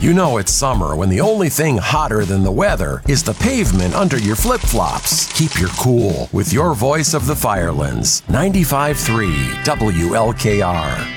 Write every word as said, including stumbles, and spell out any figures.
You know it's summer when the only thing hotter than the weather is the pavement under your flip-flops. Keep your cool with your voice of the Firelands. ninety-five point three W L K R.